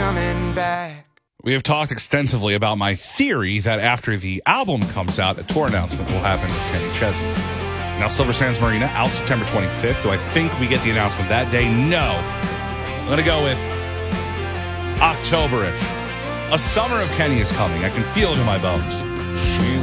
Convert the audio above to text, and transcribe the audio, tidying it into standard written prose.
coming back. We have talked extensively about my theory that after the album comes out, a tour announcement will happen with Kenny Chesney. Now, Silver Sands Marina out September 25th. Do I think we get the announcement that day? No. I'm going to go with October-ish. A summer of Kenny is coming. I can feel it in my bones.